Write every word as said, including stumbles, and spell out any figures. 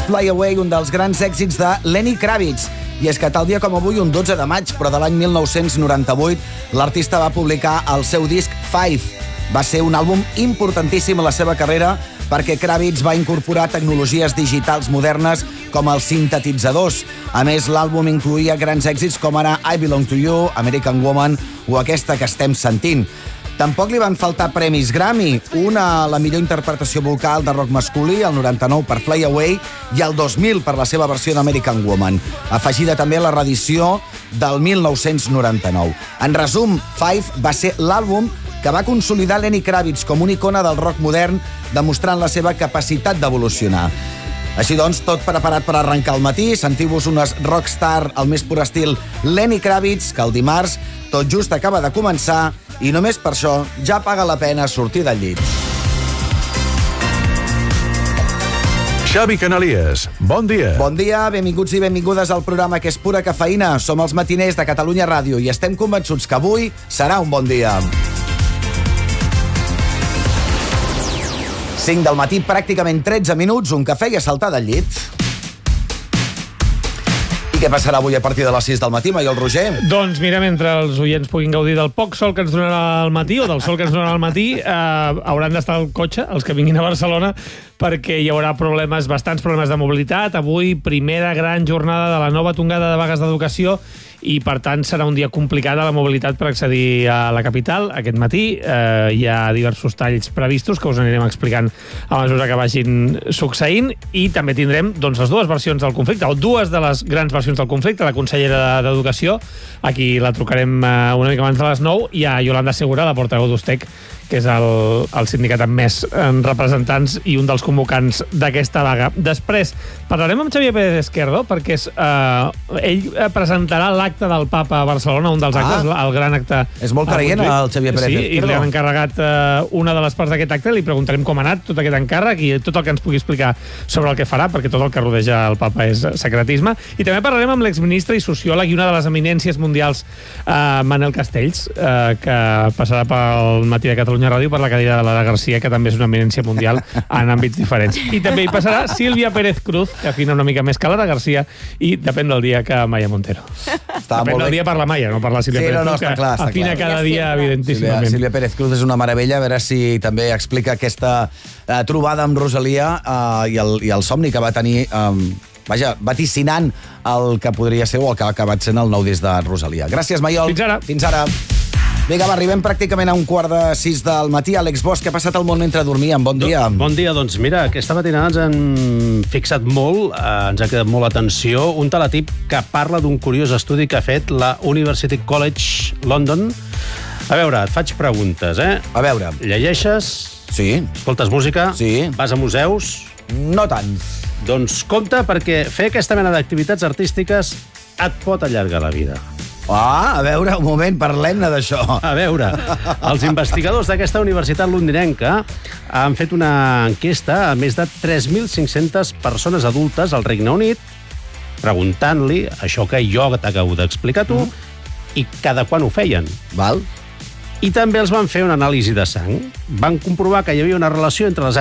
Fly Away, un dels grans èxits de Lenny Kravitz. I és que tal dia com avui, un dotze de maig, però de l'any mil nou-cents noranta-vuit, l'artista va publicar el seu disc Five. Va ser un àlbum importantíssim a la seva carrera perquè Kravitz va incorporar tecnologies digitals modernes com els sintetitzadors. A més, l'àlbum incloïa grans èxits com ara I Belong to You, American Woman o aquesta que estem sentint. Tampoc li van faltar premis Grammy, una a la millor interpretació vocal de rock masculí, el noranta-nou per Fly Away i el dos mil per la seva versió d'American Woman, afegida també a la reedició del mil nou-cents noranta-nou. En resum, Five va ser l'àlbum que va consolidar Lenny Kravitz com una icona del rock modern, demostrant la seva capacitat d'evolucionar. Així doncs, tot preparat per arrencar el matí, sentiu-vos unes rockstar al més pur estil Lenny Kravitz, que el dimarts tot just acaba de començar i només per això ja paga la pena sortir del llit. Xavi Canalies, bon dia. Bon dia, benvinguts i benvingudes al programa que és pura cafeïna. Som els matiners de Catalunya Ràdio i estem convençuts que avui serà un bon dia. cinc del matí, pràcticament tretze minuts, un cafè i a saltar del llit. I què passarà avui a partir de les sis del matí, Maiol Roger? Doncs mira, mentre els oients puguin gaudir del poc sol que ens donarà al matí, o del sol que ens donarà al matí, eh, hauran d'estar al cotxe, els que vinguin a Barcelona, perquè hi haurà problemes, bastants problemes de mobilitat. Avui, primera gran jornada de la nova tongada de vagues d'educació, i per tant serà un dia complicat a la mobilitat per accedir a la capital. Aquest matí eh, hi ha diversos talls previstos que us anirem explicant a mesura que vagin succeint, i també tindrem doncs, les dues versions del conflicte, o dues de les grans versions del conflicte. La consellera d'Educació, aquí la trucarem eh, una mica abans de les nou, i a Yolanda Segura, la portaveu d'Ustec, que és el, el sindicat amb més representants i un dels convocants d'aquesta vaga. Després parlarem amb Xavier Pérez Esquerdo, perquè és, eh, ell presentarà l'acte del Papa a Barcelona, un dels actes, ah, el gran acte. És molt creient, el Xavier Pérez sí, Esquerdo. I li han encarregat eh, una de les parts d'aquest acte, li preguntarem com ha anat tot aquest encàrrec i tot el que ens pugui explicar sobre el que farà, perquè tot el que rodeja el Papa és secretisme. I també parlarem amb l'exministre i sociòleg i una de les eminències mundials, eh, Manel Castells, eh, que passarà pel matí de Catalunya Ràdio per la cadira de Lara Garcia, que també és una eminència mundial en àmbits diferents. I també hi passarà Sílvia Pérez Cruz, que afina una mica més que Lara Garcia, i depèn del dia que Maia Montero. Està depèn del dia per la Maia, no per la Sílvia sí, Pérez no, no, Cruz, està que clar, està afina clar. cada dia, Sílvia, evidentíssimament. Sílvia Pérez Cruz és una meravella, a veure si també explica aquesta eh, trobada amb Rosalia eh, i, el, i el somni que va tenir, eh, vaja, vaticinant el que podria ser o el que ha acabat sent el nou disc de Rosalia. Gràcies, Maiol. Fins ara. Fins ara. Vinga, va, arribem pràcticament a un quart de sis del matí. Àlex Bosch, què ha passat al món mentre dormíem? Bon dia. Bon dia, doncs mira, aquesta matinada ens han fixat molt, eh, ens ha quedat molt atenció, un teletip que parla d'un curiós estudi que ha fet la University College London. A veure, et faig preguntes, eh? A veure. Llegeixes? Sí. Escoltes música? Sí. Vas a museus? No tant. Doncs compte, perquè fer aquesta mena d'activitats artístiques et pot allargar la vida. Ah, a veure, un moment, parlem-ne d'això. A veure, els investigadors d'aquesta universitat londinenca han fet una enquesta a més de tres mil cinc-centes persones adultes al Regne Unit, preguntant-li això que jo t'acabo d'explicar tu, mm. i cada quan ho feien. Val. I també els van fer una anàlisi de sang. Van comprovar que hi havia una relació entre les